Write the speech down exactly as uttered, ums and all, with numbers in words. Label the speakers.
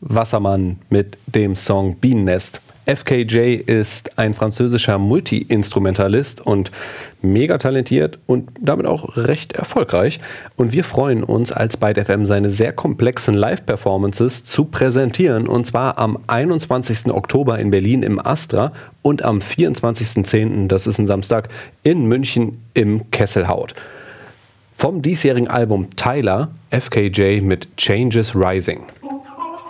Speaker 1: Wassermann mit dem Song Bienennest. F K J ist ein französischer Multi-Instrumentalist und mega talentiert und damit auch recht erfolgreich. Und wir freuen uns, als Byte F M seine sehr komplexen Live-Performances zu präsentieren. Und zwar am einundzwanzigsten Oktober in Berlin im Astra und am vierundzwanzigsten zehnten, das ist ein Samstag, in München im Kesselhaut. Vom diesjährigen Album Tyler, F K J mit Changes Rising.